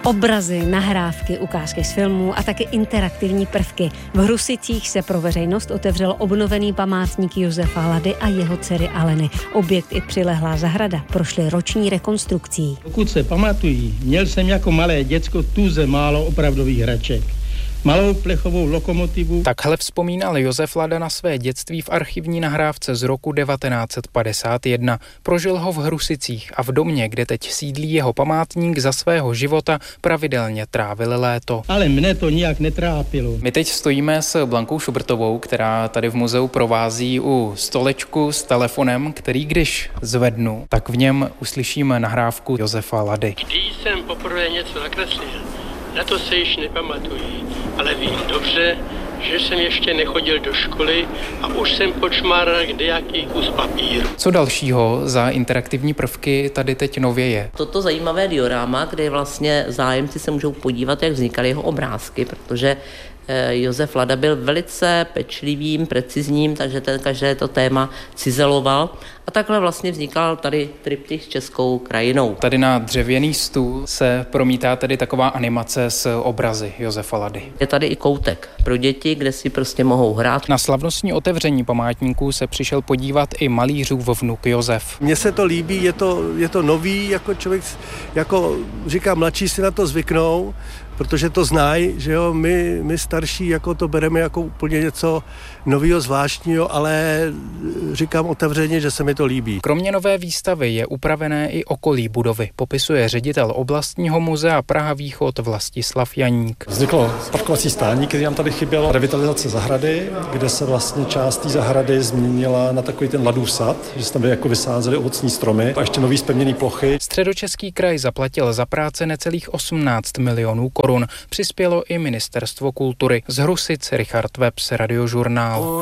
Obrazy, nahrávky, ukázky z filmů a taky interaktivní prvky. V Hrusicích se pro veřejnost otevřel obnovený památník Josefa Lady a jeho dcery Aleny. Objekt i přilehlá zahrada prošly roční rekonstrukcí. Pokud se pamatují, měl jsem jako malé děcko tuze málo opravdových hraček. Malou plechovou lokomotivu. Takhle vzpomínal Josef Lada na své dětství v archivní nahrávce z roku 1951. Prožil ho v Hrusicích a v domě, kde teď sídlí jeho památník, za svého života pravidelně trávil léto. Ale mne to nijak netrápilo. My teď stojíme s Blankou Šubrtovou, která tady v muzeu provází u stolečku s telefonem, který když zvednu, tak v něm uslyším nahrávku Josefa Lady. Když jsem poprvé něco nakreslil, na to se již nepamatuji, ale vím dobře, že jsem ještě nechodil do školy a už jsem počmáral kdejaký kus papíru. Co dalšího za interaktivní prvky tady teď nově je? Toto zajímavé dioráma, kde vlastně zájemci se můžou podívat, jak vznikaly jeho obrázky, protože Josef Lada byl velice pečlivým, precizním, takže ten každé to téma cizeloval a takhle vlastně vznikal tady triptych s českou krajinou. Tady na dřevěný stůl se promítá tedy taková animace s obrazy Josefa Lady. Je tady i koutek pro děti, kde si prostě mohou hrát. Na slavnostní otevření památníku se přišel podívat i malířův vnuk Josef. Mně se to líbí, je to nový, jako člověk, jako říká, mladší si na to zvyknou, protože to znají, že jo, my starší jako to bereme jako úplně něco nového, zvláštního, ale říkám otevřeně, že se mi to líbí. Kromě nové výstavy je upravené i okolí budovy, popisuje ředitel oblastního muzea Praha Východ Vlastislav Janík. Vzniklo parkovací stání, který nám tady chybělo, revitalizace zahrady, kde se vlastně část té zahrady změnila na takový ten Ladův sad, že se tam jako vysázely ovocní stromy a ještě nový zpevněný plochy. Středočeský kraj zaplatil za práce necelých 18 milionů korun. Přispělo i Ministerstvo kultury. Z Hrusic Richard Webs, Radiožurnál.